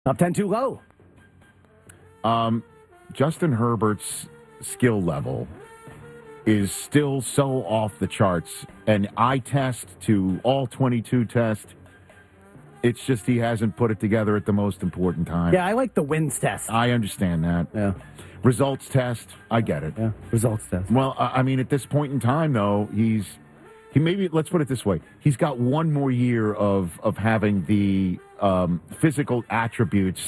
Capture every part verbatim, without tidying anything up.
Top ten too low. Um, Justin Herbert's skill level is still so off the charts. And eye test to all twenty-two test, it's just he hasn't put it together at the most important time. Yeah, I like the wins test. I understand that. Yeah. Results test, I get it. Yeah, results test. Well, I I mean, at this point in time, though, he's he maybe let's put it this way: he's got one more year of of having the um, physical attributes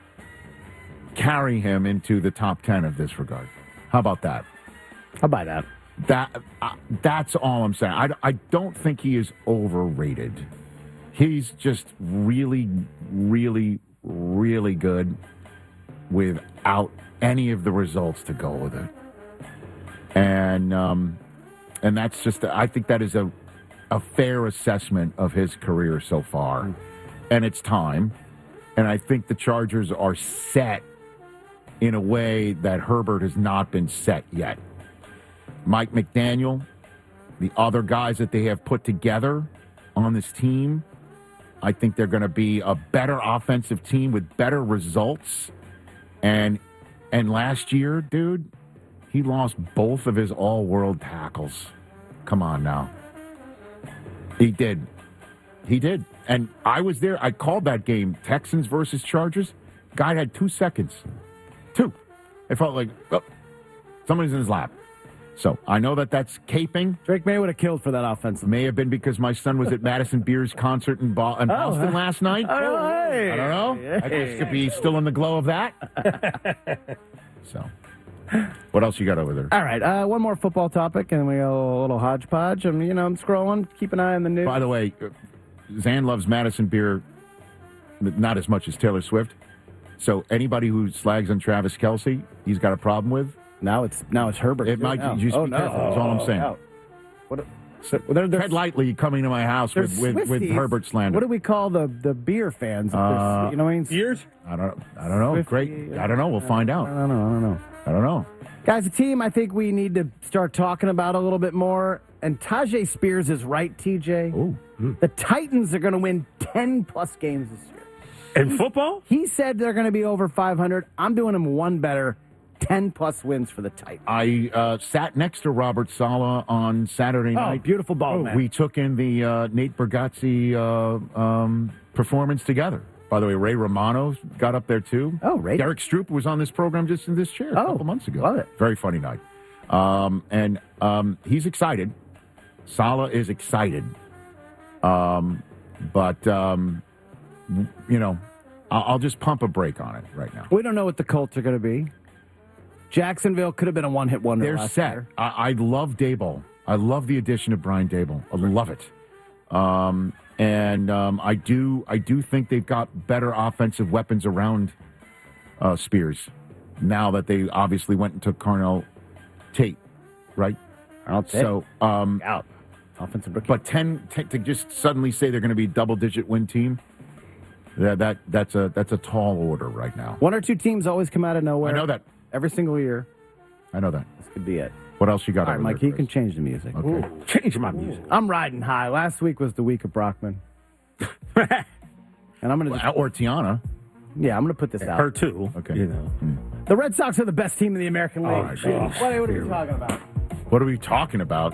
carry him into the top ten of this regard. How about that? I'll buy that. That uh, that's all I'm saying. I, I don't think he is overrated. He's just really, really, really good without any of the results to go with it. And um, and that's just, I think that is a, a fair assessment of his career so far. Mm. And it's time. And I think the Chargers are set in a way that Herbert has not been set yet. Mike McDaniel, the other guys that they have put together on this team, I think they're going to be a better offensive team with better results. And and last year, dude, he lost both of his all-world tackles. Come on now. He did. He did. And I was there. I called that game, Texans versus Chargers. Guy had two seconds. Two. It felt like, oh, somebody's in his lap. So I know that that's caping. Drake May would have killed for that offensive. May have been because my son was at Madison Beer's concert in, Bo- in Boston oh, last night. Oh, hey. I don't know. Hey. I guess could be still in the glow of that. So, what else you got over there? All right, uh, one more football topic, and we go a little hodgepodge. I'm, you know, I'm scrolling. Keep an eye on the news. By the way, Zan loves Madison Beer, not as much as Taylor Swift. So anybody who slags on Travis Kelce, he's got a problem with. Now it's now it's Herbert. It might now. just oh, be no. careful. That's all I'm saying. Oh, what? So, well, tread lightly coming to my house with, with, with Herbert slander. What do we call the, the beer fans? Uh, you know what I mean? Beers? I don't. I don't know. Swifty, Great. I don't know. We'll find out. I don't know. I don't know. I don't know. Guys, a team I think we need to start talking about a little bit more. And Tajay Spears is right, T J. Ooh. Mm. The Titans are going to win ten plus games this year. In football? He said they're going to be over five hundred. I'm doing him one better. ten plus wins for the Titans. I uh, sat next to Robert Saleh on Saturday oh, night. Beautiful ball, man. We took in the uh, Nate Bargatze uh, um, performance together. By the way, Ray Romano got up there too. Oh, Ray. Derek Stroop was on this program just in this chair a oh, couple months ago. Love it. Very funny night. Um, and um, he's excited. Saleh is excited. Um, but, um, you know, I'll, I'll just pump a brake on it right now. We don't know what the Colts are going to be. Jacksonville could have been a one-hit wonder. They're last set. Year. I, I love Daboll. I love the addition of Brian Daboll. I love it. Um, and um, I do. I do think they've got better offensive weapons around uh, Spears now that they obviously went and took Carnell Tate, right? Carnell Tate. So um, out offensive rookie. But ten, ten to just suddenly say they're going to be a double-digit win team. That that that's a that's a tall order right now. One or two teams always come out of nowhere. I know that. Every single year. I know that. This could be it. What else you got? All right, Mike, there, you can change the music. Okay. Ooh, change my music. I'm riding high. Last week was the week of Brockman. And I'm going to just... Or Tiana. Yeah, I'm going to put this out. Her too. Okay. You know. Mm. The Red Sox are the best team in the American League. All right, what, what are we talking about? What are we talking about?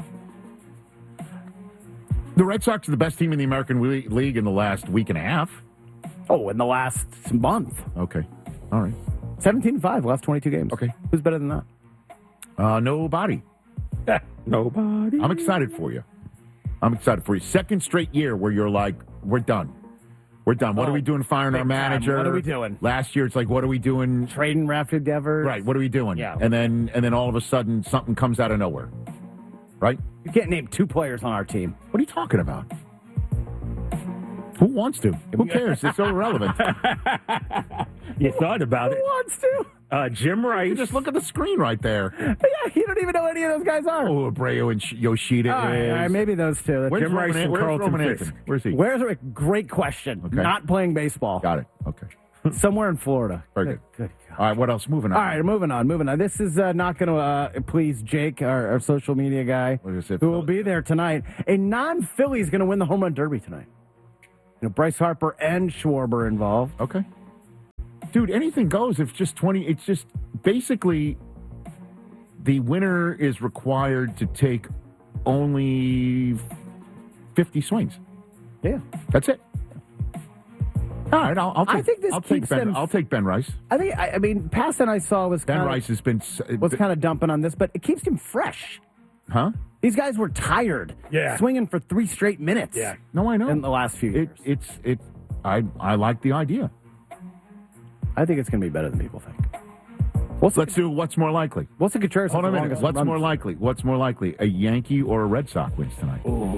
The Red Sox are the best team in the American League in the last week and a half. Oh, in the last month. Okay. All right. seventeen and five, last twenty-two games. Okay. Who's better than that? Uh, nobody. Nobody. I'm excited for you. I'm excited for you. Second straight year where you're like, we're done. We're done. What oh, are we doing firing our manager? Time. What are we doing? Last year, it's like, what are we doing? Trading Rafted Devers. Right. What are we doing? Yeah. And then, and then all of a sudden, something comes out of nowhere. Right? You can't name two players on our team. What are you talking about? Who wants to? Who cares? It's irrelevant. You thought about Who it. Who wants to? Uh, Jim Rice. You just look at the screen right there. Yeah, you don't even know any of those guys are. Oh, Abreu and Yoshida all right, is. All right, maybe those two. Where's Jim Roman Rice An- and Where's Carlton Roman Fisk. Anthony? Where's he? Where's a great question? Okay. Not playing baseball. Got it. Okay. Somewhere in Florida. Very good. Good, good God. All right, what else? Moving on. All right, moving on, moving on. This is uh, not going to uh, please Jake, our, our social media guy, What is it? who will be there tonight. A non-Philly is going to win the home run derby tonight. You know, Bryce Harper and Schwarber involved. Okay. Dude, anything goes. If just twenty, it's just basically the winner is required to take only fifty swings. Yeah. That's it. All right, I'll, I'll take. I think this I'll take keeps Ben. them- I'll take Ben Rice. I think, I, I mean, Passan I saw was Ben kind Rice has been. s- was kind of dumping on this, but it keeps him fresh. Huh? These guys were tired. Yeah. Swinging for three straight minutes. Yeah. No, I know. In the last few It, years. it's it. I I like the idea. I think it's going to be better than people think. What's Let's do what's more likely. What's the Contreras? Hold on a the minute. longest What's run? more likely? What's more likely? A Yankee or a Red Sox wins tonight?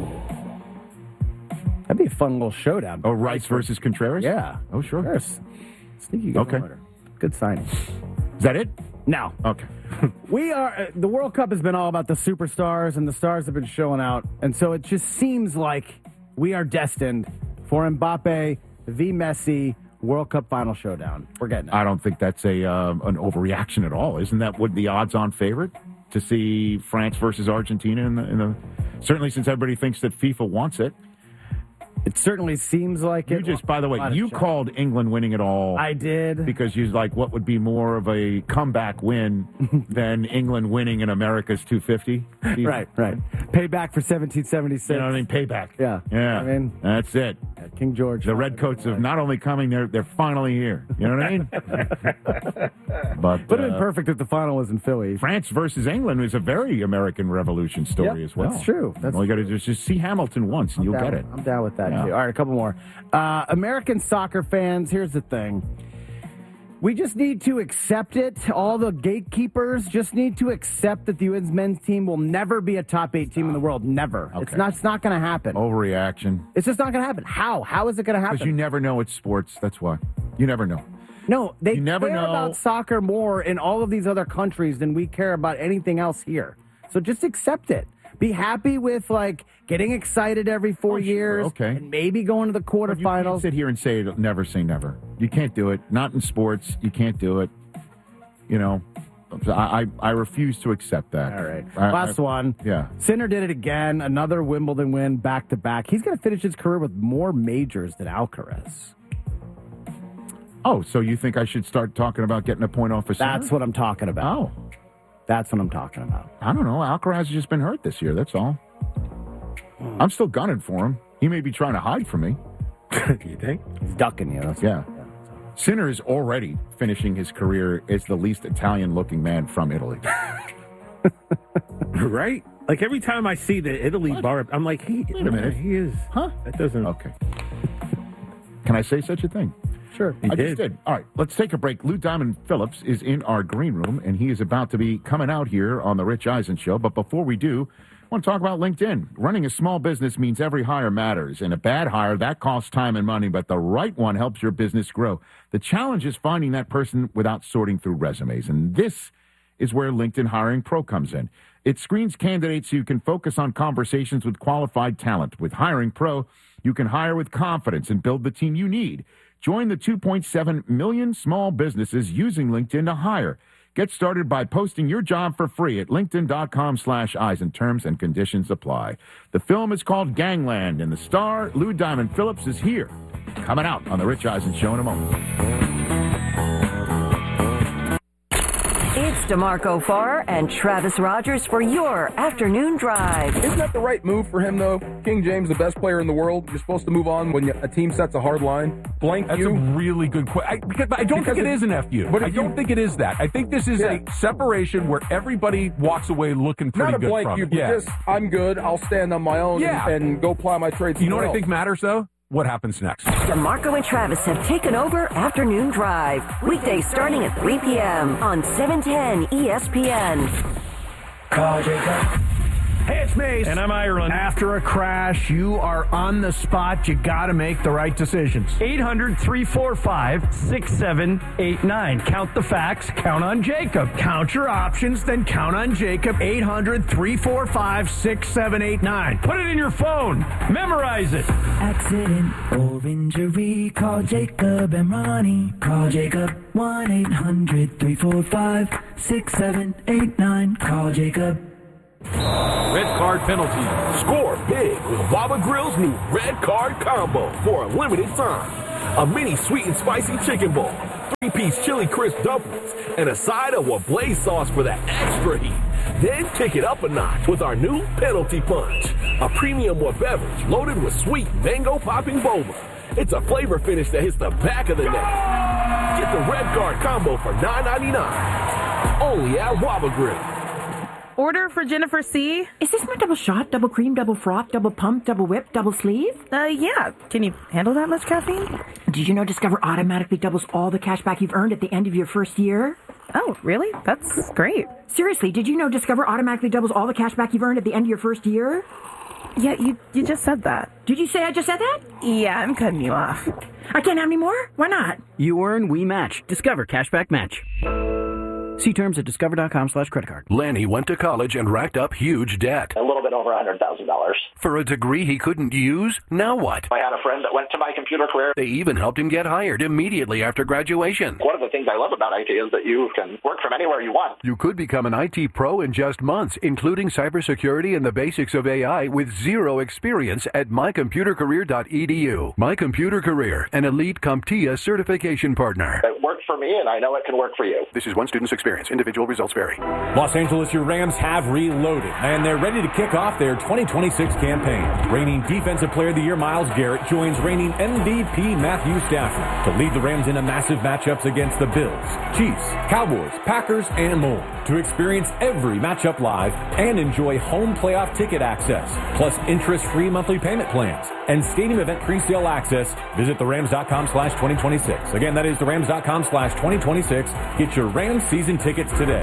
That'd be a fun little showdown. Oh, Rice versus Contreras? Yeah. Oh, sure. Contreras. Sneaky good Okay. order. Good signing. Is that it? Now, Okay. we are. Uh, the World Cup has been all about the superstars, and the stars have been showing out, and so it just seems like we are destined for Mbappe v Messi World Cup final showdown. We're getting it. I don't think that's a um, an overreaction at all. Isn't that what the odds-on favorite to see France versus Argentina in the, in the certainly since everybody thinks that FIFA wants it. It certainly seems like You it. just, by the way, A lot of you shots. called England winning it all. I did. Because you like what would be more of a comeback win than England winning in America's two fifty. Right, right. Payback for seventeen seventy-six. You know what I mean? Payback. Yeah. Yeah. I mean, that's it. yeah, King George. The Redcoats have not only coming, they're they're finally here. You know what I mean? But Would have been uh, perfect if the final was in Philly. France versus England is a very American Revolution story Yep, as well. that's true. That's All you got to do is just see Hamilton once, and you'll down, get it. I'm down with that, Yeah. too. All right, a couple more. Uh, American soccer fans, here's the thing. We just need to accept it. All the gatekeepers just need to accept that the U S men's team will never be a top eight team in the world. Never. It's Okay. not. It's not going to happen. Overreaction. It's just not going to happen. How? How is it going to happen? Because you never know it's sports. That's why. You never know. no, they you never care know. about soccer more in all of these other countries than we care about anything else here. So just accept it. Be happy with like getting excited every four Oh, sure. years, Okay. and maybe going to the But you can't quarterfinals. sit here and say never say never. You can't do it. Not in sports. You can't do it. You know, I I, I refuse to accept that. All right. I- Last I- one. Yeah. Sinner did it again. Another Wimbledon win back to back. He's going to finish his career with more majors than Alcaraz. Oh, so you think I should start talking about getting a point off a Sinner? That's what I'm talking about. Oh, That's what I'm talking about. I don't know. Alcaraz has just been hurt this year. That's all. I'm still gunning for him. He may be trying to hide from me. You think? He's ducking you. That's Yeah. Sinner is already finishing his career as the least Italian-looking man from Italy. Right? Like every time I see the Italy What? bar, I'm like, he, Wait a minute. he is. Huh? That doesn't. Okay. Can I say such a thing? Sure. He I did. just did. All right, let's take a break. Lou Diamond Phillips is in our green room, and he is about to be coming out here on the Rich Eisen Show. But before we do, I want to talk about LinkedIn. Running a small business means every hire matters, and a bad hire, that costs time and money, but the right one helps your business grow. The challenge is finding that person without sorting through resumes, and this is where LinkedIn Hiring Pro comes in. It screens candidates so you can focus on conversations with qualified talent. With Hiring Pro, you can hire with confidence and build the team you need. Join the two point seven million small businesses using LinkedIn to hire. Get started by posting your job for free at linkedin.com slash Eisen. Terms and conditions apply. The film is called Gangland, and the star, Lou Diamond Phillips, is here. Coming out on The Rich Eisen Show in a moment. It's DeMarco Farr and Travis Rogers for your afternoon drive. Isn't that the right move for him, though? King James, the best player in the world. You're supposed to move on when a team sets a hard line. Blank That's you. a really good question. Because I don't Because think it if- is an F U. but I if don't you- think it is that. I think this is Yeah. a separation where everybody walks away looking pretty Not a good blank from you, it. but Yeah. just, I'm good. I'll stand on my own Yeah. and, and go ply my trade. You know what somewhere I think else. matters, though? What happens next? DeMarco and Travis have taken over Afternoon Drive. Weekdays starting at three p.m. on seven ten E S P N. Hey, it's Mace. And I'm Ireland. After a crash, you are on the spot. You got to make the right decisions. eight hundred, three four five, six seven eight nine. Count the facts. Count on Jacob. Count your options, then count on Jacob. eight hundred, three four five, six seven eight nine. Put it in your phone. Memorize it. Accident or injury, call Jacob and Ronnie. Call Jacob one eight hundred, three four five, six seven eight nine. Call Jacob. Red card penalty. Score big with Baba Grill's new red card combo for a limited time. a mini sweet and spicy chicken bowl, three-piece chili crisp dumplings, and a side of what blaze sauce for that extra heat. Then kick it up a notch with our new Penalty Punch, a premium what beverage loaded with sweet mango popping boba. It's a flavor finish that hits the back of the neck. Get the Red Guard combo for nine ninety-nine, only at Waba Grill. Order for Jennifer C. Is this my double shot, double cream, double froth, double pump, double whip, double sleeve? Uh, yeah. Can you handle that much caffeine? Did you know Discover automatically doubles all the cash back you've earned at the end of your first year? Oh, really? That's great. Seriously, did you know Discover automatically doubles all the cash back you've earned at the end of your first year? Yeah, you, you just said that. Did you say I just said that? Yeah, I'm cutting you off. I can't have any more? Why not? You earn, we match. Discover Cashback Match. See terms at discover.com slash credit card. Lanny went to college and racked up huge debt. A little bit over one hundred thousand dollars. For a degree he couldn't use? Now what? I had a friend that went to My Computer Career. They even helped him get hired immediately after graduation. One of the things I love about I T is that you can work from anywhere you want. You could become an I T pro in just months, including cybersecurity and the basics of A I with zero experience at my computer career dot e d u. My Computer Career, an elite CompTIA certification partner. It worked for me, and I know it can work for you. This is one student's experience. Individual results vary. Los Angeles, your Rams have reloaded, and they're ready to kick off their twenty twenty-six campaign. Reigning Defensive Player of the Year Myles Garrett joins reigning M V P Matthew Stafford to lead the Rams in a massive matchups against the Bills, Chiefs, Cowboys, Packers, and more. To experience every matchup live and enjoy home playoff ticket access, plus interest-free monthly payment plans and stadium event pre-sale access, visit the rams dot com slash twenty twenty-six. Again, that is the rams dot com slash twenty twenty-six. Get your Rams season tickets today.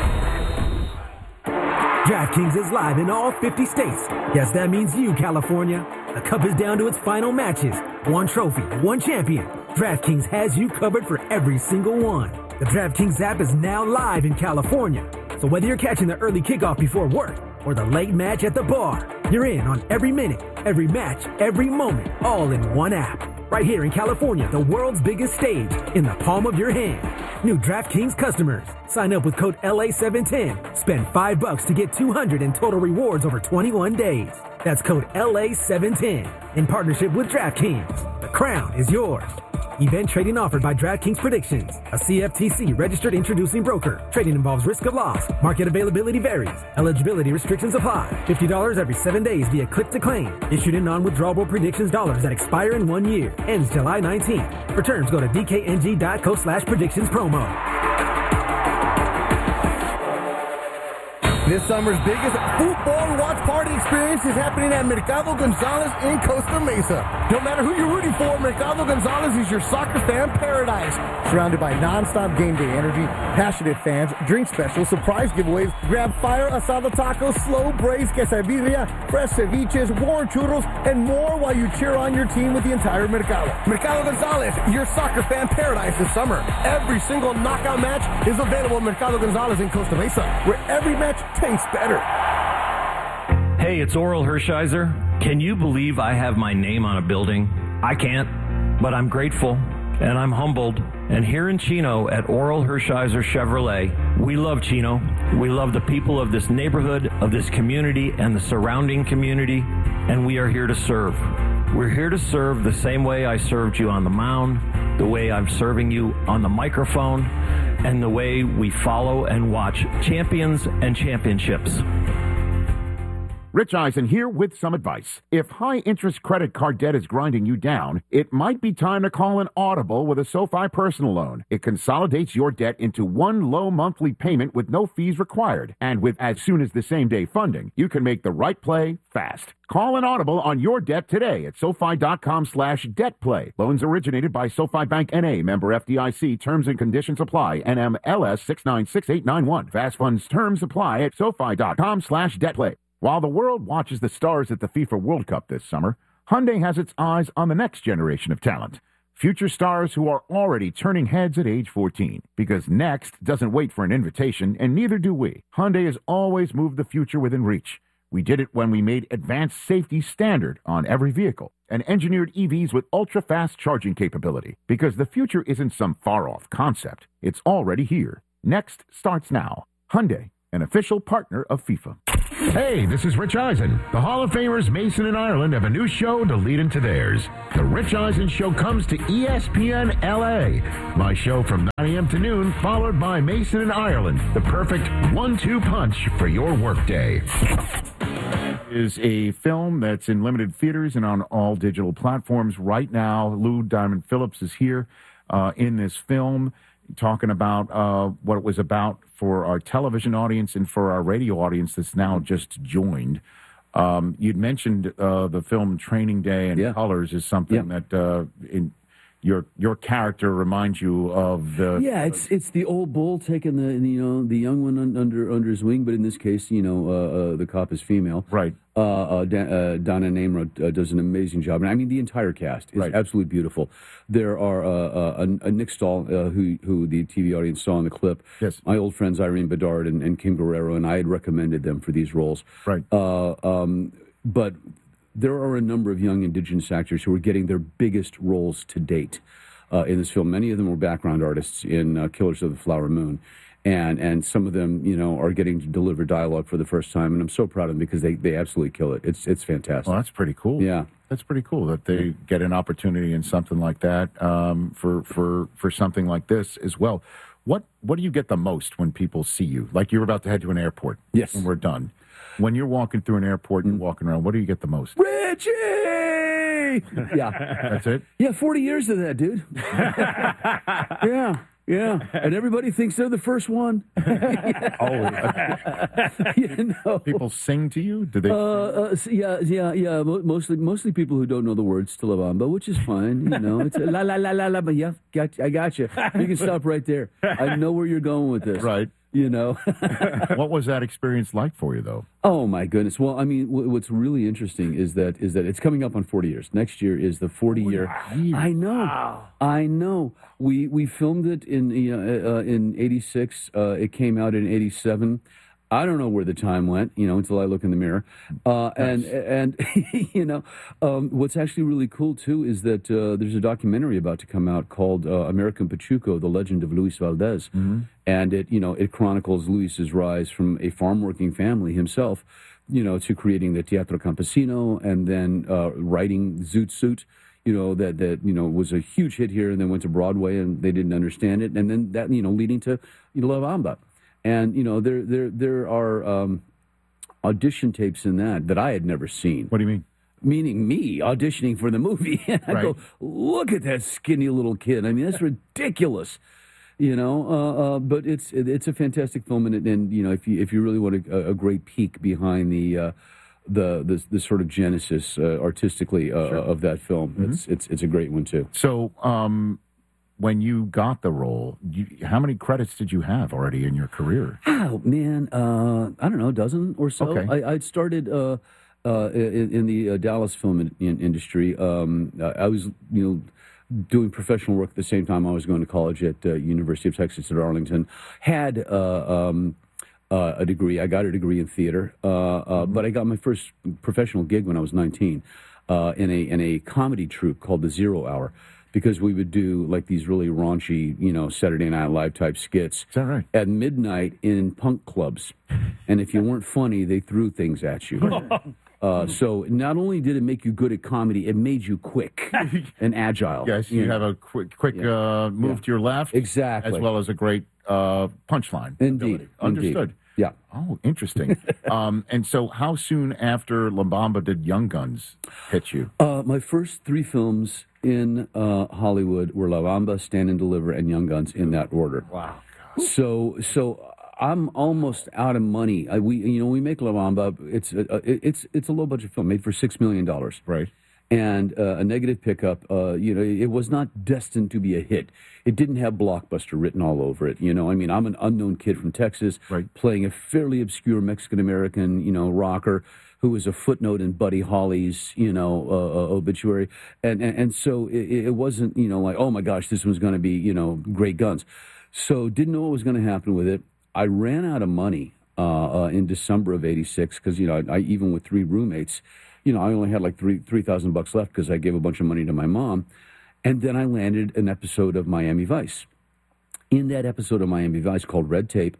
DraftKings is live in all fifty states. Yes, that means you, California. The Cup is down to its final matches. One trophy, one champion. DraftKings has you covered for every single one. The DraftKings app is now live in California. So whether you're catching the early kickoff before work or the late match at the bar, you're in on every minute, every match, every moment, all in one app. Right here in California, the world's biggest stage, in the palm of your hand. New DraftKings customers. Sign up with code L A seven ten. Spend five bucks to get two hundred in total rewards over twenty-one days. That's code L A seven ten. In partnership with DraftKings. The crown is yours. Event trading offered by DraftKings Predictions, a C F T C registered introducing broker. Trading involves risk of loss. Market availability varies. Eligibility restrictions apply. fifty dollars every seven days via click to claim. Issued in non-withdrawable predictions dollars that expire in one year. Ends July nineteenth. For terms, go to d k n g dot co slash predictions promo. This summer's biggest football watch party experience is happening at Mercado Gonzalez in Costa Mesa. No matter who you're rooting for, Mercado Gonzalez is your soccer fan paradise. Surrounded by non-stop game day energy, passionate fans, drink specials, surprise giveaways, grab fire asada tacos, slow braised quesadilla, fresh ceviches, warm churros, and more while you cheer on your team with the entire Mercado. Mercado Gonzalez, your soccer fan paradise this summer. Every single knockout match is available at Mercado Gonzalez in Costa Mesa, where every match tastes better. Hey, it's Oral Hershiser. Can you believe I have my name on a building? I can't, but I'm grateful and I'm humbled. And here in Chino at Oral Hershiser Chevrolet, we love Chino. We love the people of this neighborhood, of this community, and the surrounding community, and we are here to serve. We're here to serve the same way I served you on the mound, the way I'm serving you on the microphone, and the way we follow and watch champions and championships. Rich Eisen here with some advice. If high-interest credit card debt is grinding you down, it might be time to call an Audible with a SoFi personal loan. It consolidates your debt into one low monthly payment with no fees required. And with as soon as the same-day funding, you can make the right play fast. Call an Audible on your debt today at SoFi.com slash debt play. Loans originated by SoFi Bank N A, member F D I C. Terms and conditions apply. N M L S six nine six eight nine one. Fast funds terms apply at SoFi.com slash debt play. While the world watches the stars at the FIFA World Cup this summer, Hyundai has its eyes on the next generation of talent. Future stars who are already turning heads at age fourteen. Because next doesn't wait for an invitation, and neither do we. Hyundai has always moved the future within reach. We did it when we made advanced safety standard on every vehicle and engineered E Vs with ultra-fast charging capability. Because the future isn't some far-off concept. It's already here. Next starts now. Hyundai, an official partner of FIFA. Hey, this is Rich Eisen. The Hall of Famers Mason and Ireland have a new show to lead into theirs. The Rich Eisen Show comes to E S P N L A. My show from nine a.m. to noon, followed by Mason and Ireland. The perfect one two punch for your workday. Is a film that's in limited theaters and on all digital platforms right now. Lou Diamond Phillips is here uh, in this film, talking about uh, what it was about for our television audience and for our radio audience that's now just joined. Um, you'd mentioned uh, the film Training Day and yeah. Colors is something yeah. that uh, in your your character reminds you of the yeah it's it's the old bull taking the, the you know the young one un, under under his wing, but in this case you know uh, uh, the cop is female, right? Uh, uh, da, uh, Donna Namro uh, does an amazing job, and I mean the entire cast is right. absolutely beautiful. There are uh, uh, a, a Nick Stahl uh, who who the T V audience saw in the clip. Yes, my old friends Irene Bedard and, and Kim Guerrero, and I had recommended them for these roles. Right, uh, um, but. There are a number of young indigenous actors who are getting their biggest roles to date uh, in this film. Many of them were background artists in uh, Killers of the Flower Moon. And and some of them, you know, are getting to deliver dialogue for the first time. And I'm so proud of them because they, they absolutely kill it. It's it's fantastic. Well, that's pretty cool. Yeah. That's pretty cool that they yeah. get an opportunity in something like that um, for, for, for something like this as well. What, what do you get the most when people see you? Like you're about to head to an airport. Yes. And we're done. When you're walking through an airport and walking around, what do you get the most? Richie! Yeah. That's it? Yeah, forty years of that, dude. yeah, yeah. And everybody thinks they're the first one. Always. You know. People sing to you? Do they? Uh, uh, yeah, yeah, yeah. Mostly, mostly people who don't know the words to La Bamba, which is fine. You know, it's a la la la la la. But yeah, got, I got you. You can stop right there. I know where you're going with this. Right. You know. What was that experience like for you, though? Oh my goodness! Well, I mean, w- what's really interesting is that is that it's coming up on forty years. Next year is the forty year. I know, wow. I know. We we filmed it in uh, uh, in eighty-six. Uh, it came out in eighty-seven. I don't know where the time went, you know, until I look in the mirror. Uh, and, and you know, um, what's actually really cool, too, is that uh, there's a documentary about to come out called uh, American Pachuco, The Legend of Luis Valdez. Mm-hmm. And it, you know, it chronicles Luis's rise from a farm-working family himself, you know, to creating the Teatro Campesino and then uh, writing Zoot Suit, you know, that, that, you know, was a huge hit here and then went to Broadway and they didn't understand it. And then that, you know, leading to you know, La Bamba. And, you know, there there there are um, audition tapes in that that I had never seen. What do you mean? Meaning me auditioning for the movie. And I right. go, look at that skinny little kid. I mean, that's ridiculous. You know, uh, uh, but it's it, it's a fantastic film. And, and, you know, if you if you really want a, a great peek behind the uh, the, the the sort of genesis uh, artistically uh, sure. of that film, mm-hmm. it's, it's, it's a great one, too. So, um... when you got the role, you, how many credits did you have already in your career? Oh, man, uh, I don't know, a dozen or so. Okay. I, I'd started uh, uh, in, in the uh, Dallas film in, in industry. Um, I was, you know, doing professional work at the same time I was going to college at uh, University of Texas at Arlington. Had uh, um, uh, a degree. I got a degree in theater, uh, uh, mm-hmm. but I got my first professional gig when I was nineteen uh, in a in a comedy troupe called The Zero Hour. Because we would do like these really raunchy, you know, Saturday Night Live type skits. Is that right? At midnight in punk clubs. And if you weren't funny, they threw things at you. Uh, so not only did it make you good at comedy, it made you quick and agile. Yes, you, you have know. a quick, quick yeah. uh, move yeah. to your left. Exactly. As well as a great uh, punchline. Indeed. Ability. Understood. Indeed. Yeah. Oh, interesting. um, and so how soon after La Bamba did Young Guns hit you? Uh, my first three films in uh, Hollywood were La Bamba, Stand and Deliver, and Young Guns in that order. Wow. God. So, so I'm almost out of money. I, we, you know, we make La Bamba. It's a, it's it's a low budget film made for six million dollars. Right. And uh, a negative pickup. Uh, you know, it was not destined to be a hit. It didn't have Blockbuster written all over it. You know, I mean, I'm an unknown kid from Texas, right. playing a fairly obscure Mexican American, you know, rocker who was a footnote in Buddy Holly's, you know, uh, uh, obituary, and, and and so it, it wasn't, you know, like, oh my gosh, this one's going to be, you know, great guns. So didn't know what was going to happen with it. I ran out of money uh, uh, in December of eighty-six because, you know, I, I even with three roommates, you know, I only had like three three thousand bucks left because I gave a bunch of money to my mom, and then I landed an episode of Miami Vice. In that episode of Miami Vice called Red Tape,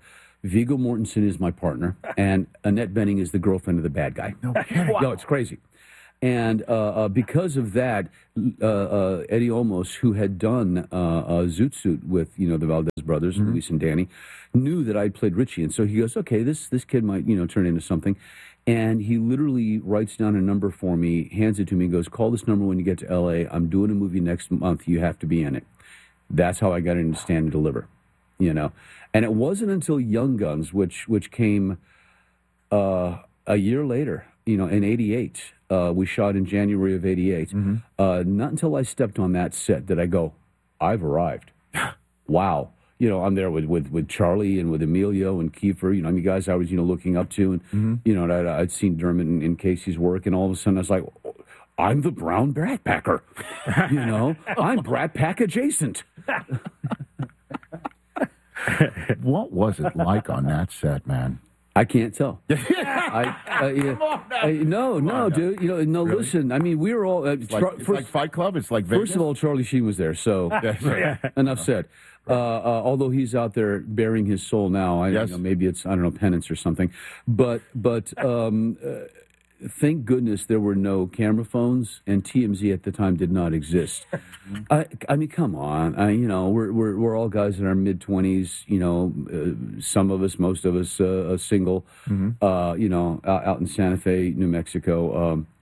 Viggo Mortensen is my partner, and Annette Bening is the girlfriend of the bad guy. No kidding. No, it's crazy. And uh, uh, because of that, uh, uh, Eddie Olmos, who had done uh, uh, Zoot Suit with, you know, the Valdez brothers, mm-hmm. Luis and Danny, knew that I'd played Richie. And so he goes, okay, this this kid might, you know, turn into something. And he literally writes down a number for me, hands it to me, and goes, call this number when you get to L A. I'm doing a movie next month. You have to be in it. That's how I got into Stand and Deliver, you know. And it wasn't until Young Guns, which, which came uh, a year later, you know, in eighty-eight. Uh, we shot in January of eighty-eight. Mm-hmm. Uh, not until I stepped on that set did I go, I've arrived. Wow. You know, I'm there with, with, with Charlie and with Emilio and Kiefer, you know, I mean, guys I was, you know, looking up to. And, mm-hmm. you know, and I'd, I'd seen Dermot and, and Casey's work, and all of a sudden I was like, I'm the brown Brat Packer. You know, I'm Brat Pack adjacent. What was it like on that set, man? I can't tell. I, I, yeah, I, no, no, dude. You know, no. Really? Listen, I mean, we were all. Uh, it's, like, it's first, like Fight Club. It's like Vegas. First of all, Charlie Sheen was there, so yeah. Enough said. Uh, uh, although he's out there bearing his soul now, I yes. you know, maybe it's I don't know penance or something. But but um, uh, thank goodness there were no camera phones, and T M Z at the time did not exist. I, I mean, come on. I, you know, we're we're we're all guys in our mid twenties. You know, uh, some of us, most of us, uh, single. Mm-hmm. Uh, you know, out, out in Santa Fe, New Mexico. Um,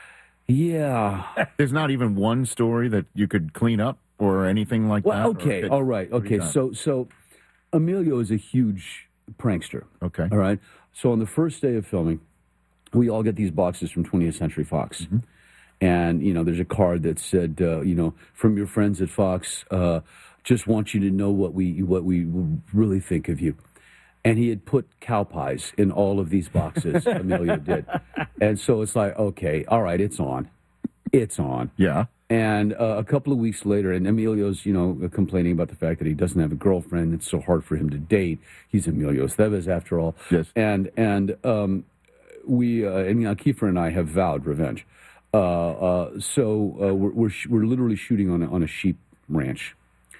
yeah, there's not even one story that you could clean up or anything like well, that. Okay, could, all right, okay. So so, Emilio is a huge prankster. Okay, all right. So on the first day of filming, we all get these boxes from twentieth Century Fox. Mm-hmm. And, you know, there's a card that said, uh, you know, from your friends at Fox, uh, just want you to know what we what we really think of you. And he had put cow pies in all of these boxes, Emilio did. And so it's like, okay, all right, it's on. It's on. Yeah. And uh, a couple of weeks later, and Emilio's, you know, complaining about the fact that he doesn't have a girlfriend. It's so hard for him to date. He's Emilio Estevez, after all. Yes. And, and um, we, uh, and you know, Kiefer and I have vowed revenge. Uh, uh, so uh, we're we're, sh- we're literally shooting on a, on a sheep ranch,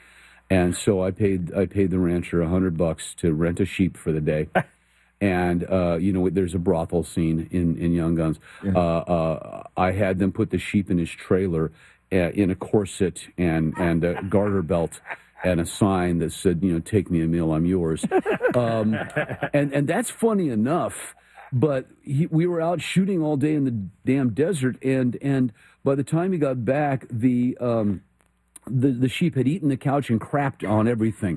and so I paid I paid the rancher a hundred bucks to rent a sheep for the day, and uh, you know there's a brothel scene in, in Young Guns. Yeah. Uh, uh, I had them put the sheep in his trailer uh, in a corset and and a garter belt and a sign that said, you know, take me, Emil, I'm yours, um, and and that's funny enough. But he, we were out shooting all day in the damn desert, and, and by the time he got back, the um, the the sheep had eaten the couch and crapped on everything,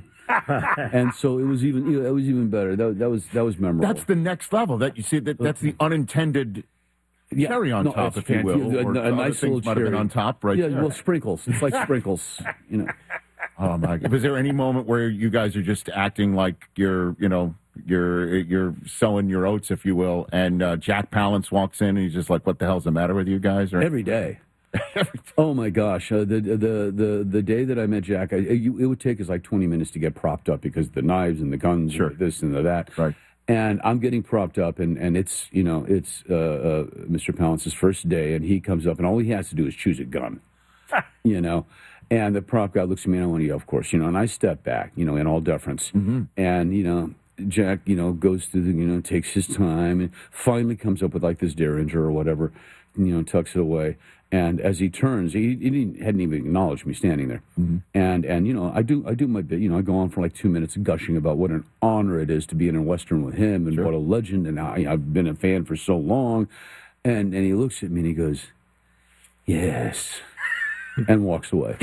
and so it was even you know, it was even better. That, that was that was memorable. That's the next level. That you see that that's the unintended yeah, cherry on no, top, if you will. A, or a, a nice little might have been on top, right? Yeah, there. well, sprinkles. It's like sprinkles, you know. Oh my God! Was there any moment where you guys are just acting like you're, you know? You're you're sowing your oats, if you will, and uh, Jack Palance walks in and he's just like, "What the hell's the matter with you guys?" Or every day. Oh my gosh, uh, the the the the day that I met Jack, I, you, it would take us like twenty minutes to get propped up because the knives and the guns, sure. and this and the that. Right. And I'm getting propped up, and, and it's you know it's uh, uh, Mister Palance's first day, and he comes up, and all he has to do is choose a gun, you know. And the prop guy looks at me, and I want to yell, of course, you know. And I step back, you know, in all deference, mm-hmm. and you know. Jack, you know, goes through the, you know, takes his time and finally comes up with like this Derringer or whatever, you know, tucks it away. And as he turns, he, he didn't, hadn't even acknowledged me standing there. Mm-hmm. And, and, you know, I do, I do my bit, you know, I go on for like two minutes gushing about what an honor it is to be in a Western with him and sure. what a legend. And I, I've been a fan for so long. And, and he looks at me and he goes, yes, and walks away.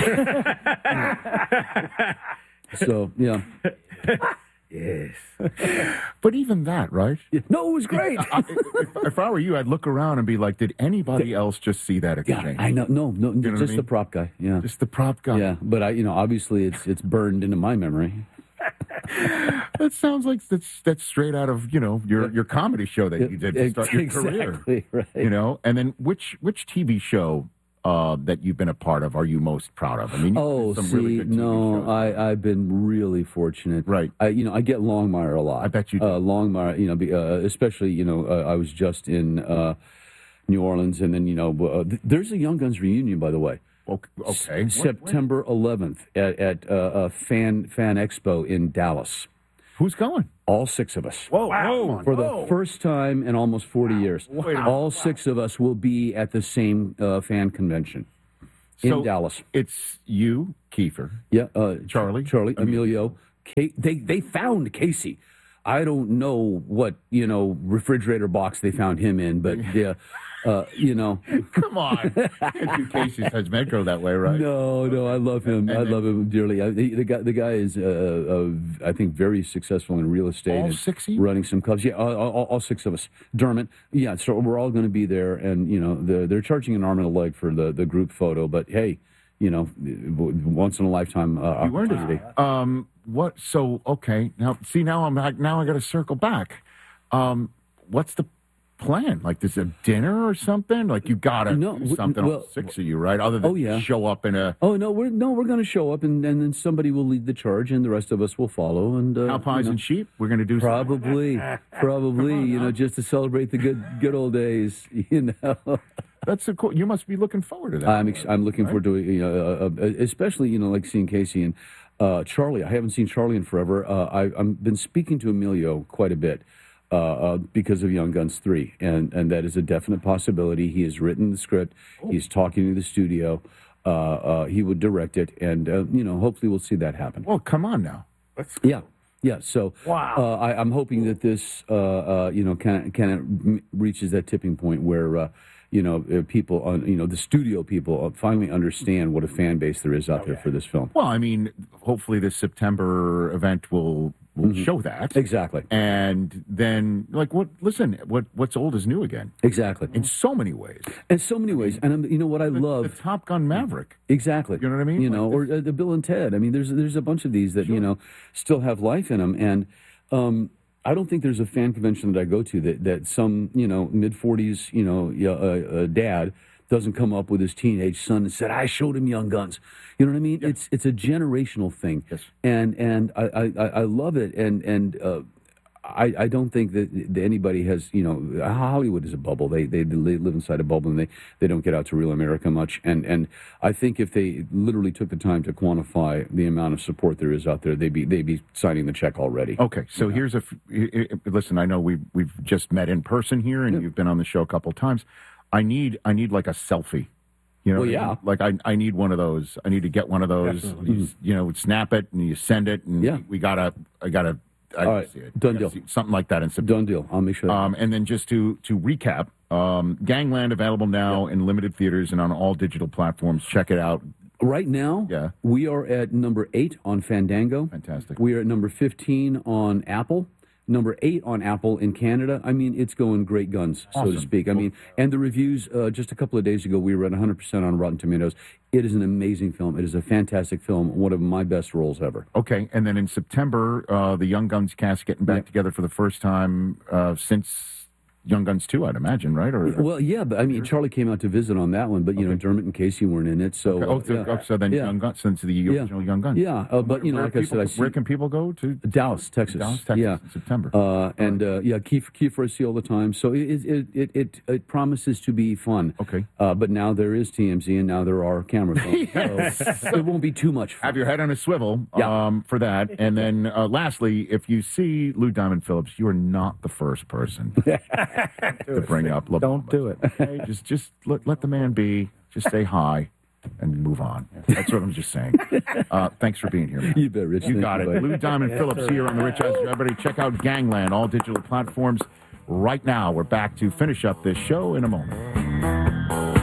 So, yeah. Yes. But even that, right? No, it was great. I, if, if I were you, I'd look around and be like, did anybody else just see that exchange? Yeah, I know. No, no, you know just I mean? the prop guy. Yeah. Just the prop guy. Yeah, but I, you know, obviously it's it's burned into my memory. That sounds like that's that's straight out of, you know, your, your comedy show that you did to start your exactly, career. Right. You know, and then which which T V show Uh, that you've been a part of are you most proud of? I mean, oh, some see, really good T V no, shows. I I've been really fortunate. Right. I, you know, I get Longmire a lot. I bet you do. Uh, Longmire, you know, be, uh, especially, you know, uh, I was just in uh, New Orleans, and then, you know, uh, th- there's a Young Guns reunion, by the way. Okay. okay. S- September eleventh at, at uh, uh, Fan Fan Expo in Dallas. Who's going? All six of us. Whoa, wow. For the Whoa. first time in almost forty years. Wait, all six of us will be at the same uh, fan convention in So, Dallas. It's you, Kiefer. Yeah, uh, Charlie. Charlie, Emilio. Kate, they they found Casey. I don't know what, you know, refrigerator box they found him in, but yeah, uh, you know. Come on. Can't do Casey says Medco that way, right? No, no, I love him. I And love him dearly. I, the, the guy, the guy is, uh, uh, I think, very successful in real estate. All and six of you? running some clubs. Yeah, all, all, all six of us. Dermot. Yeah, so we're all going to be there, and you know, they're, they're charging an arm and a leg for the, the group photo. But hey, you know, once in a lifetime uh, You earned opportunity. it. Um, what? So okay. Now, see, now I'm back. Now I got to circle back. Um, what's the plan? Like, is it dinner or something? Like, you got to No, do w- something. well- all six of you, right? Other than Oh, yeah. show up in a Oh no, we're no, we're going to show up, and, and then somebody will lead the charge, and the rest of us will follow. And uh, cow pies you know, and sheep. We're going to do probably, probably, you know, just to celebrate the good good old days. You know, That's a cool. You must be looking forward to that. I'm ex- I'm looking forward to it, you know, uh, uh, especially you know like seeing Casey and uh, Charlie. I haven't seen Charlie in forever. Uh, I, I've been speaking to Emilio quite a bit. Uh, uh, because of Young Guns three, and, and that is a definite possibility. He has written the script. Oh. He's talking to the studio. Uh, uh, he would direct it, and, uh, you know, hopefully we'll see that happen. Well, come on now. Let's... Yeah, yeah. So Wow. uh, I, I'm hoping that this, uh, uh, you know, kind of kind of reaches that tipping point where, uh, you know, uh, people, on, you know, the studio people finally understand what a fan base there is out there for this film. Well, I mean, hopefully this September event will will Mhm. show that Exactly. and then like what? Listen, what what's old is new again. Exactly. In so many ways. In so many ways, and I'm, you know what I love the Top Gun Maverick. Exactly. You know what I mean? You Like know, or uh, the Bill and Ted. I mean, there's there's a bunch of these that you know still have life in them, and um, I don't think there's a fan convention that I go to that that some you know mid forties you know uh, uh, dad doesn't come up with his teenage son and said, "I showed him Young Guns." You know what I mean? It's it's a generational thing, yes. and and I, I, I love it, and and. Uh, I, I don't think that, that anybody has, you know, Hollywood is a bubble. They, they they live inside a bubble and they, they don't get out to real America much. And and I think if they literally took the time to quantify the amount of support there is out there, they'd be they'd be signing the check already. Okay, so here's a f- i- i- listen. I know we've we've just met in person here, and you've been on the show a couple of times. I need I need like a selfie. You know, Well, what I yeah. mean? Like I, I need one of those. I need to get one of those. Definitely. You, you know, snap it and you send it, and Yeah. we gotta. I gotta. I All gotta right, see it. done I gotta deal. see- something like that in September. Done deal. I'll make sure. That Um, and then just to to recap, um, Gangland available now in limited theaters and on all digital platforms. Check it out. Right now, Yeah. we are at number eight on Fandango. Fantastic. We are at number fifteen on Apple. Number eight on Apple in Canada. I mean, it's going great guns, so to Awesome. speak. I mean, and the reviews, uh, just a couple of days ago, we were at one hundred percent on Rotten Tomatoes. It is an amazing film. It is a fantastic film, one of my best roles ever. Okay, and then in September, uh, the Young Guns cast getting back together for the first time uh, since Young Guns two, I'd imagine, right? Or Well, yeah, but I mean, Charlie came out to visit on that one, but, you know, Dermot and Casey weren't in it, so... Okay. Oh, so, uh, yeah. oh, so then Yeah. Young Guns, since the original Young Guns. Yeah, uh, but, you know, Where like I people- said, I see... where can people go to? Dallas, Texas. Dallas, Texas, yeah. in September. Uh, and, uh, yeah, Kiefer, Kiefer I see all the time, so it it, it, it it promises to be fun. Okay. Uh, but now there is T M Z, and now there are camera phones, so it won't be too much fun. Have your head on a swivel Yeah. um, for that. And then uh, lastly, if you see Lou Diamond Phillips, you are not the first person to bring up LeBron. Don't do it. Okay? Just just let, let the man be. Just say hi and move on. That's what I'm just saying. Uh, thanks for being here, man. You bet, Rich. You Thank got you, it. buddy. Lou Diamond Phillips here on the Rich Eisen. Everybody check out Gangland, all digital platforms right now. We're back to finish up this show in a moment.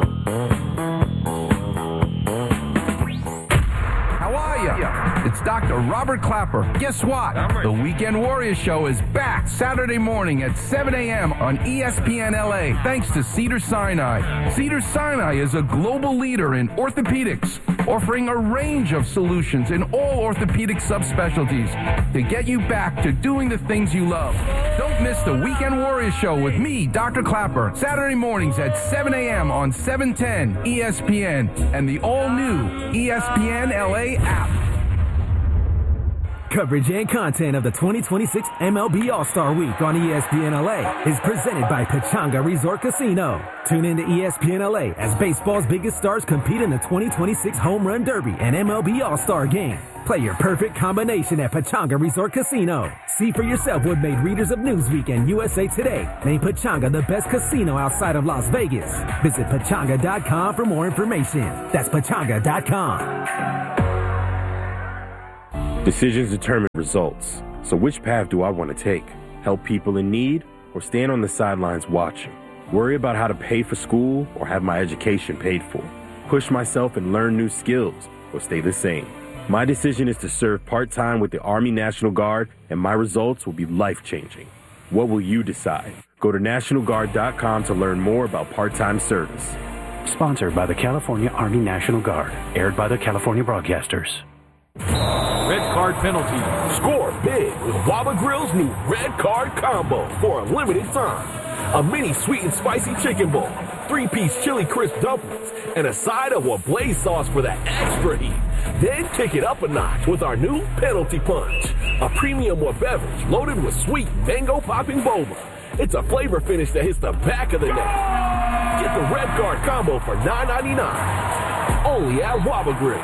How are ya? It's Doctor Robert Clapper. Guess what? The Weekend Warrior Show is back Saturday morning at seven a.m. on E S P N L A, thanks to Cedar Sinai. Cedar Sinai is a global leader in orthopedics, offering a range of solutions in all orthopedic subspecialties to get you back to doing the things you love. Don't miss the Weekend Warrior Show with me, Doctor Clapper, Saturday mornings at seven a.m. on seven ten E S P N and the all-new E S P N L A app. Coverage and content of the twenty twenty-six M L B All-Star Week on E S P N L A is presented by Pechanga Resort Casino. Tune in to E S P N L A as baseball's biggest stars compete in the twenty twenty-six Home Run Derby and M L B All-Star Game. Play your perfect combination at Pechanga Resort Casino. See for yourself what made readers of Newsweek and U S A Today name Pechanga the best casino outside of Las Vegas. Visit Pechanga dot com for more information. That's Pechanga dot com. Decisions determine results. So which path do I want to take? Help people in need or stand on the sidelines watching? Worry about how to pay for school or have my education paid for? Push myself and learn new skills or stay the same? My decision is to serve part-time with the Army National Guard, and my results will be life-changing. What will you decide? Go to National Guard dot com to learn more about part-time service. Sponsored by the California Army National Guard. Aired by the California Broadcasters. Red card penalty. Score big with Waba Grill's new Red Card Combo for a limited time. A mini sweet and spicy chicken bowl, three-piece chili crisp dumplings, and a side of Wablaze sauce for that extra heat. Then kick it up a notch with our new Penalty Punch, a premium wa beverage loaded with sweet mango popping boba. It's a flavor finish that hits the back of the neck. Get the Red Card Combo for nine ninety-nine. Only at Waba Grill.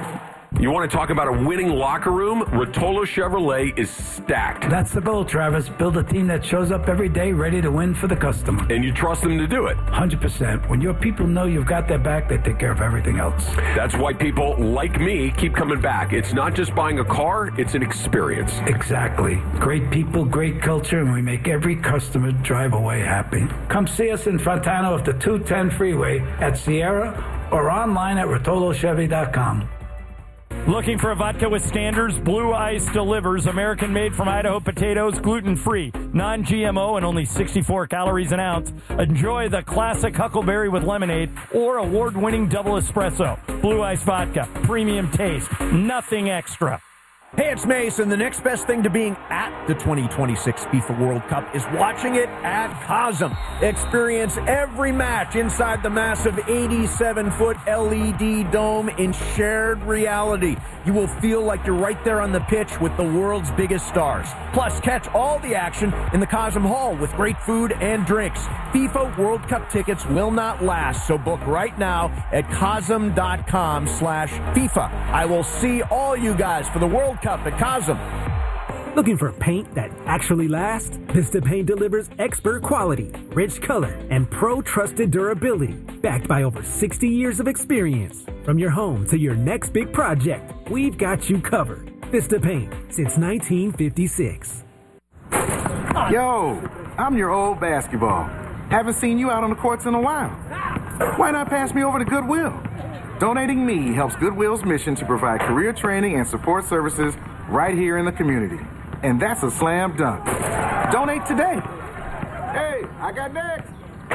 You want to talk about a winning locker room? Rotolo Chevrolet is stacked. That's the goal, Travis. Build a team that shows up every day ready to win for the customer. And you trust them to do it? one hundred percent. When your people know you've got their back, they take care of everything else. That's why people like me keep coming back. It's not just buying a car, it's an experience. Exactly. Great people, great culture, and we make every customer drive away happy. Come see us in Fontana off the two ten freeway at Sierra or online at Rotolo Chevy dot com. Looking for a vodka with standards? Blue Ice delivers. American made from Idaho potatoes, gluten-free, non-G M O, and only sixty-four calories an ounce. Enjoy the classic Huckleberry with lemonade or award-winning double espresso. Blue Ice vodka, premium taste, nothing extra. Hey, it's Mason. The next best thing to being at the twenty twenty-six FIFA World Cup is watching it at Cosm. Experience every match inside the massive eighty-seven foot L E D dome in shared reality. You will feel like you're right there on the pitch with the world's biggest stars. Plus, catch all the action in the Cosm Hall with great food and drinks. FIFA World Cup tickets will not last, so book right now at Cosm dot com slash FIFA. I will see all you guys for the World Cup at Cosm. Looking for paint that actually lasts? Vista Paint delivers expert quality, rich color, and pro-trusted durability, backed by over sixty years of experience. From your home to your next big project, we've got you covered. Vista Paint, since nineteen fifty-six. Yo, I'm your old basketball. Haven't seen you out on the courts in a while. Why not pass me over to Goodwill? Donating me helps Goodwill's mission to provide career training and support services right here in the community. And that's a slam dunk. Donate today. Hey, I got next.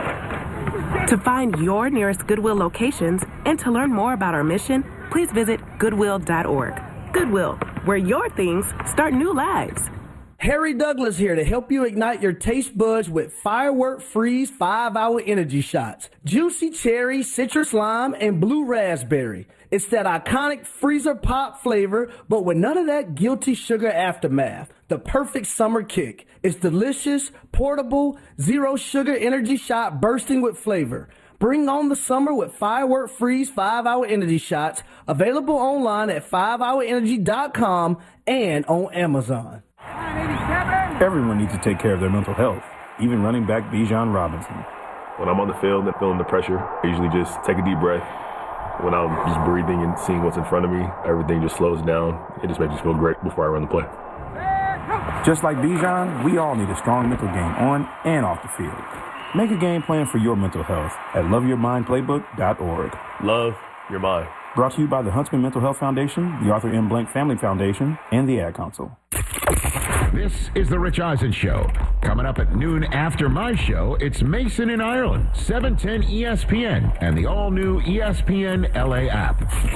To find your nearest Goodwill locations and to learn more about our mission, please visit goodwill dot org. Goodwill, where your things start new lives. Harry Douglas here to help you ignite your taste buds with Firework Freeze five hour Energy Shots. Juicy cherry, citrus lime, and blue raspberry. It's that iconic freezer pop flavor, but with none of that guilty sugar aftermath. The perfect summer kick. It's delicious, portable, zero sugar energy shot bursting with flavor. Bring on the summer with Firework Freeze five hour Energy Shots. Available online at five hour energy dot com and on Amazon. Everyone needs to take care of their mental health, even running back Bijan Robinson. When I'm on the field and feeling the pressure, I usually just take a deep breath. When I'm just breathing and seeing what's in front of me, everything just slows down. It just makes me feel great before I run the play. Just like Bijan, we all need a strong mental game on and off the field. Make a game plan for your mental health at love your mind playbook dot org. Love your mind. Brought to you by the Huntsman Mental Health Foundation, the Arthur M. Blank Family Foundation, and the Ad Council. This is the Rich Eisen Show. Coming up at noon after my show, it's Mason in Ireland, seven ten E S P N, and the all-new E S P N L A app.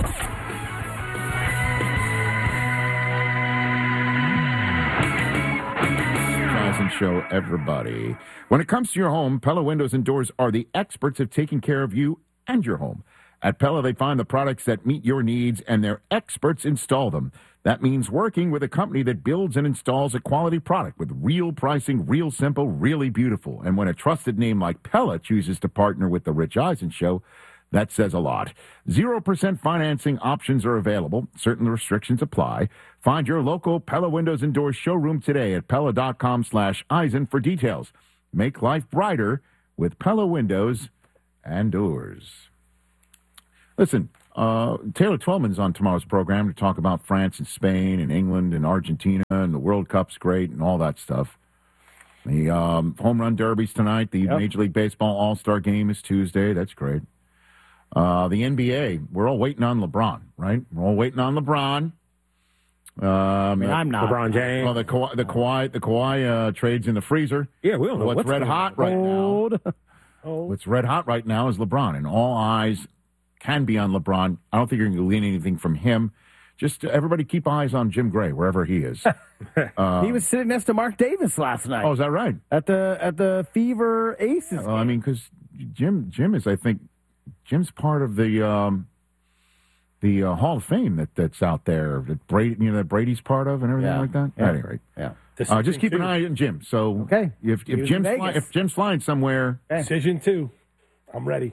Eisen Show, everybody. When it comes to your home, Pella Windows and Doors are the experts of taking care of you and your home. At Pella, they find the products that meet your needs, and their experts install them. That means working with a company that builds and installs a quality product with real pricing, real simple, really beautiful. And when a trusted name like Pella chooses to partner with The Rich Eisen Show, that says a lot. zero percent financing options are available. Certain restrictions apply. Find your local Pella Windows and Doors showroom today at Pella.com slash Eisen for details. Make life brighter with Pella Windows and Doors. Listen, uh, Taylor Twellman's on tomorrow's program to talk about France and Spain and England and Argentina, and the World Cup's great and all that stuff. The um, home run derby's tonight. The yep. Major League Baseball All-Star Game is Tuesday. That's great. Uh, the N B A, we're all waiting on LeBron, right? We're all waiting on LeBron. Um, I mean, I'm not. LeBron James. Well, the Kawhi, the Kawhi, the Kawhi uh, trades in the freezer. Yeah, we don't know what's, what's red hot right old. now. What's red hot right now is LeBron, and all eyes can be on LeBron. I don't think you're going to glean anything from him. Just uh, everybody keep eyes on Jim Gray wherever he is. uh, he was sitting next to Mark Davis last night. Oh, is that right? At the at the Fever Aces. Well, I mean, because Jim Jim is, I think, Jim's part of the um, the uh, Hall of Fame that, that's out there that Brady, you know, that Brady's part of and everything yeah. like that. Yeah. At any rate, yeah. Uh, just keep an eye on Jim. So okay, if if Jim's fly, if Jim's flying somewhere, decision two, I'm ready.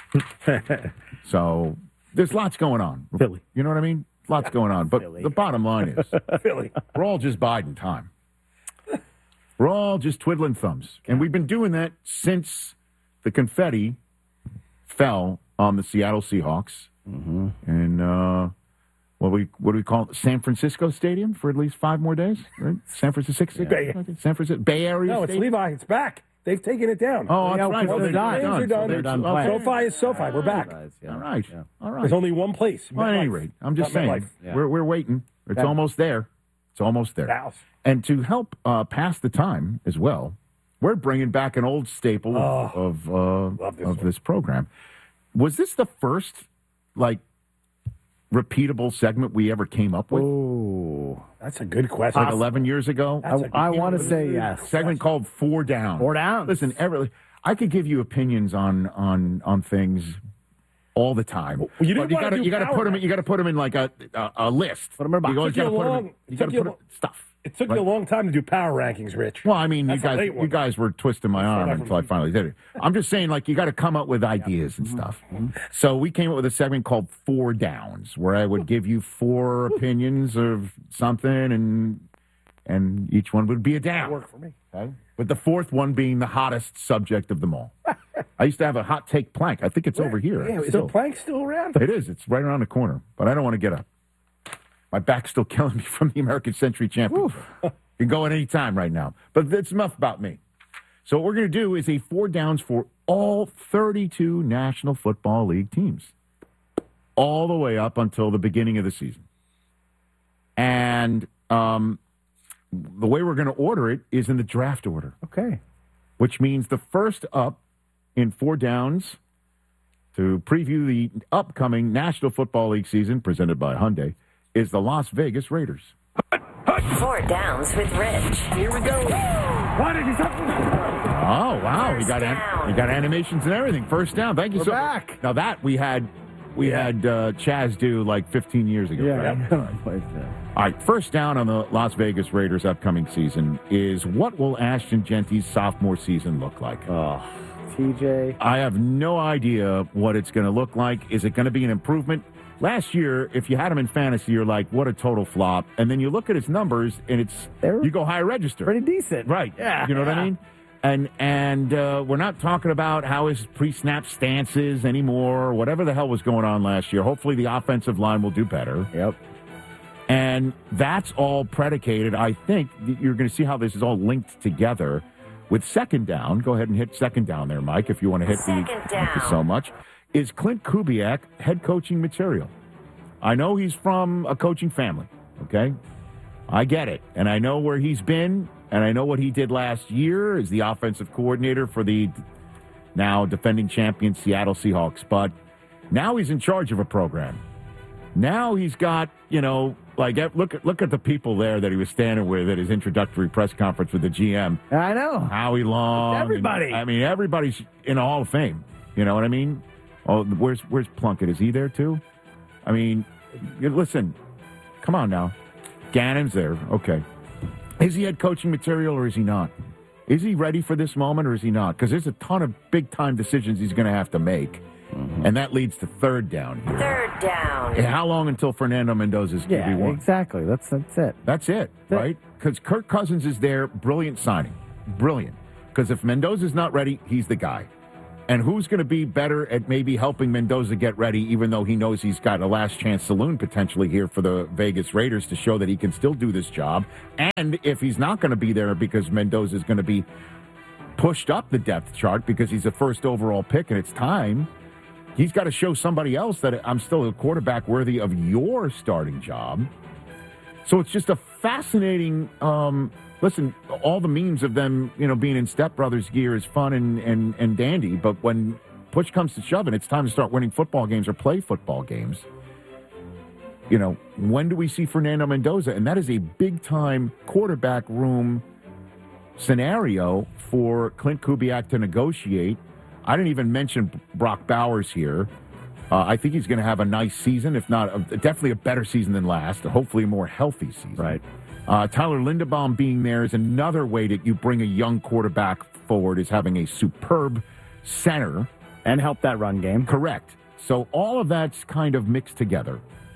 So there's lots going on. Philly, you know what I mean? Lots going on. But Philly. The bottom line is, Philly, we're all just biding time. We're all just twiddling thumbs, and we've been doing that since the confetti fell on the Seattle Seahawks, mm-hmm. and uh, what we what do we call it? San Francisco Stadium for at least five more days, right? San Francisco, Bay. San Francisco Bay Area. No, it's Stadium? Levi. It's back. They've taken it down. Oh, that's right. Well, They're the done. games are done. They're done playing. SoFi is SoFi. We're back. All right. Yeah. All right. There's only one place. Well, at any rate, I'm just Not saying, yeah. we're we're waiting. It's Yeah. almost there. It's almost there. House. And to help uh, pass the time as well, we're bringing back an old staple Oh, of uh, this of one. this program. Was this the first like repeatable segment we ever came up with? Oh, that's a good question. Like eleven years ago. I, I want to say yes. Segment called Four Down. Four Downs. Listen, every, I could give you opinions on on on things all the time. Well, you didn't But you wanna gotta do you gotta power put them you gotta put them in like a a, a list. Put 'em in a box. You always Took you gotta a put them long- in, you took gotta you put a- it- stuff. It took Right. you a long time to do power rankings, Rich. Well, I mean, you That's a guys, late one. you guys were twisting my arm until I finally did it. I'm just saying, like, you got to come up with ideas and stuff. So we came up with a segment called Four Downs, where I would give you four opinions of something, and and each one would be a down. Work for me. Okay? But the fourth one being the hottest subject of them all. I used to have a hot take plank. I think it's over here. Yeah, is still. the plank still around? It is. It's right around the corner. But I don't want to get up. My back's still killing me from the American Century Championship. You can go at any time right now. But that's enough about me. So what we're going to do is a four downs for all thirty-two National Football League teams. All the way up until the beginning of the season. And um, the way we're going to order it is in the draft order. Okay. Which means the first up in four downs to preview the upcoming National Football League season presented by Hyundai is the Las Vegas Raiders. Four Downs with Rich. Here we go. What did you say? Oh, wow. You got an, you got animations and everything. First down. Thank you We're so back. much. Now that we had we Yeah. had uh, Chaz do like fifteen years ago. Yeah. Right? All right, first down on the Las Vegas Raiders upcoming season is what will Ashton Genty's sophomore season look like? Oh, T J. I have no idea what it's going to look like. Is it going to be an improvement? Last year, if you had him in fantasy, you're like, what a total flop. And then you look at his numbers, and it's They're you go high register. Pretty decent. Right. Yeah. You know what yeah. I mean? And and uh, we're not talking about how his pre-snap stance is anymore, or whatever the hell was going on last year. Hopefully the offensive line will do better. Yep. And that's all predicated, I think, you're going to see how this is all linked together with second down. Go ahead and hit second down there, Mike, if you want to hit Second the down. Thank you so much. Is Clint Kubiak head coaching material? I know he's from a coaching family, okay? I get it. And I know where he's been, and I know what he did last year as the offensive coordinator for the now defending champion Seattle Seahawks. But now he's in charge of a program. Now he's got, you know, like, look at look at the people there that he was standing with at his introductory press conference with the G M. I know. Howie Long. Everybody. And, I mean, everybody's in the Hall of Fame. You know what I mean? Oh, where's where's Plunkett? Is he there too? I mean, you, listen, come on now. Gannon's there. Okay. Is he head coaching material or is he not? Is he ready for this moment or is he not? Because there's a ton of big-time decisions he's going to have to make. Mm-hmm. And that leads to third down here. Third down. And how long until Fernando Mendoza's Yeah, Q B one? exactly. That's that's it. That's it, right? Because Kirk Cousins is there. Brilliant signing. Brilliant. Because if Mendoza's not ready, he's the guy. And who's going to be better at maybe helping Mendoza get ready, even though he knows he's got a last chance saloon potentially here for the Vegas Raiders to show that he can still do this job. And if he's not going to be there because Mendoza is going to be pushed up the depth chart because he's a first overall pick and it's time, he's got to show somebody else that I'm still a quarterback worthy of your starting job. So it's just a fascinating, um, listen, all the memes of them, you know, being in Step Brothers gear is fun and, and, and dandy, but when push comes to shove and it's time to start winning football games or play football games, you know, when do we see Fernando Mendoza? And that is a big-time quarterback room scenario for Clint Kubiak to negotiate. I didn't even mention Brock Bowers here. Uh, I think he's going to have a nice season, if not a, definitely a better season than last, hopefully a more healthy season. Right. Uh, Tyler Linderbaum being there is another way that you bring a young quarterback forward, is having a superb center. And help that run game. Correct. So all of that's kind of mixed together.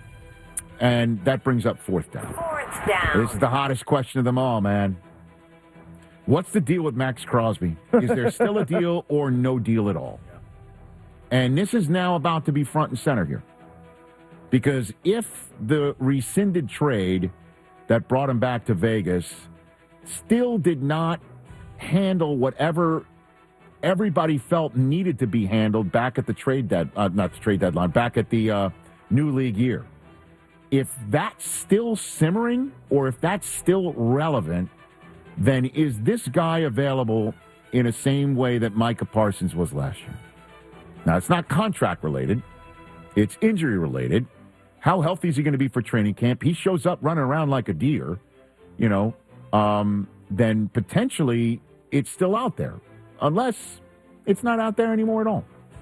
And that brings up fourth down. Fourth down. This is the hottest question of them all, man. What's the deal with Max Crosby? Is there still a deal or no deal at all? And this is now about to be front and center here. Because if the rescinded trade that brought him back to Vegas still did not handle whatever everybody felt needed to be handled back at the trade dead, uh, not the trade deadline, back at the uh, new league year. If that's still simmering or if that's still relevant, then is this guy available in the same way that Micah Parsons was last year? Now, it's not contract related. It's injury related. How healthy is he going to be for training camp? He shows up running around like a deer, you know, um, then potentially it's still out there, unless it's not out there anymore at all.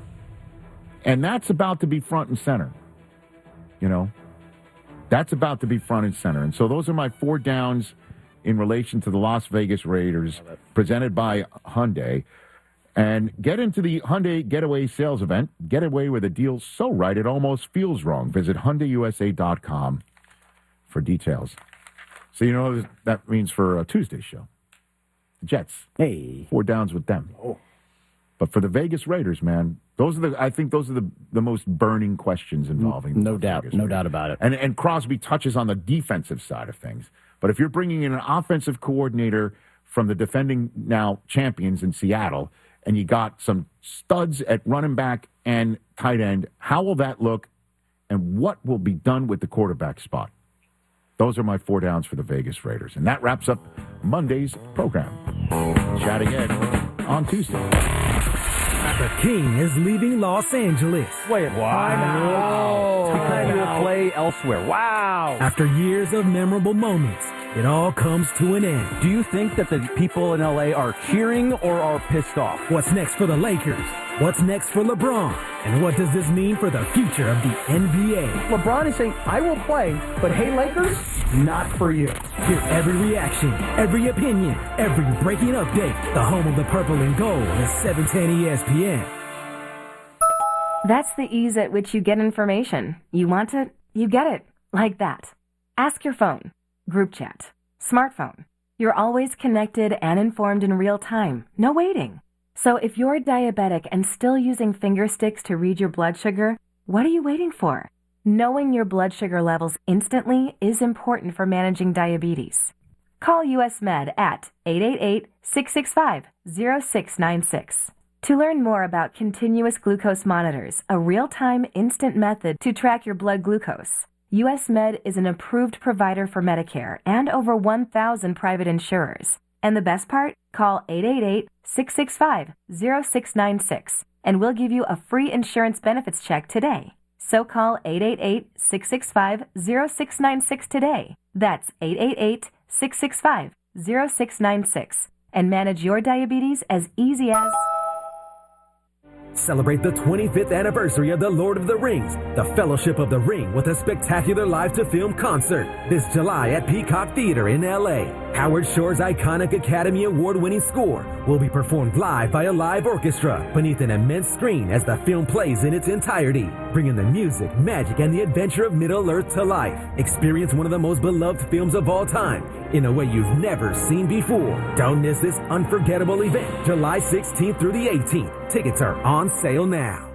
And that's about to be front and center, you know. That's about to be front and center. And so those are my four downs in relation to the Las Vegas Raiders, presented by Hyundai. And get into the Hyundai Getaway Sales Event. Get away with a deal so right it almost feels wrong. Visit Hyundai U S A dot com for details. So you know what that means for a Tuesday show. Jets. Hey. Four downs with them. Oh. But for the Vegas Raiders, man, those are the I think those are the, the most burning questions involving No the doubt. Vegas No Raiders. doubt about it. And, and Crosby touches on the defensive side of things. But if you're bringing in an offensive coordinator from the defending now champions in Seattle, and you got some studs at running back and tight end, how will that look, and what will be done with the quarterback spot? Those are my four downs for the Vegas Raiders. And that wraps up Monday's program. Chat again on Tuesday. The King is leaving Los Angeles. Wait, wow. Time to play elsewhere. Wow. After years of memorable moments, it all comes to an end. Do you think that the people in L A are cheering or are pissed off? What's next for the Lakers? What's next for LeBron? And what does this mean for the future of the N B A? LeBron is saying, I will play, but hey, Lakers, not for you. Hear every reaction, every opinion, every breaking update. The home of the purple and gold is seven ten E S P N. That's the ease at which you get information. You want it, you get it. Like that. Ask your phone. Group chat. Smartphone. You're always connected and informed in real time. No waiting. So if you're diabetic and still using finger sticks to read your blood sugar, what are you waiting for? Knowing your blood sugar levels instantly is important for managing diabetes. Call U S Med at eight eight eight, six six five, zero six nine six. To learn more about continuous glucose monitors, a real-time instant method to track your blood glucose, U S Med is an approved provider for Medicare and over one thousand private insurers. And the best part? Call eight eight eight, six six five, zero six nine six and we'll give you a free insurance benefits check today. So call eight eight eight, six six five, zero six nine six today. That's eight eight eight, six six five, zero six nine six and manage your diabetes as easy as... Celebrate the twenty-fifth anniversary of The Lord of the Rings, The Fellowship of the Ring, with a spectacular live-to-film concert this July at Peacock Theater in L A. Howard Shore's iconic Academy Award-winning score will be performed live by a live orchestra beneath an immense screen as the film plays in its entirety, bringing the music, magic, and the adventure of Middle-earth to life. Experience one of the most beloved films of all time in a way you've never seen before. Don't miss this unforgettable event, July sixteenth through the eighteenth. Tickets are on sale now.